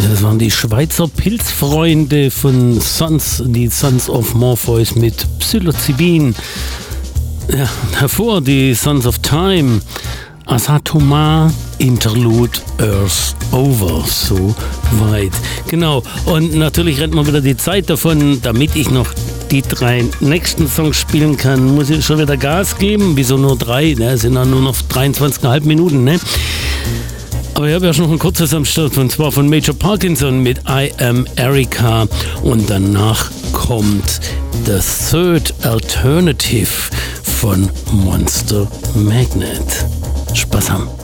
Das waren die Schweizer Pilzfreunde von Sons, die Sons of Morpheus mit Psilocybin. Ja, davor die Sons of Time, Asatoma, Interlude, Earth Over, so weit. Genau, und natürlich rennt man wieder die Zeit davon, damit ich noch die 3 nächsten Songs spielen kann, muss ich schon wieder Gas geben. Wieso nur 3? Ne? Sind dann nur noch 23,5 Minuten, ne? Aber ich habe ja schon noch ein kurzes am Start, und zwar von Major Parkinson mit I Am Erica. Und danach kommt The Third Alternative von Monster Magnet. Spaß haben.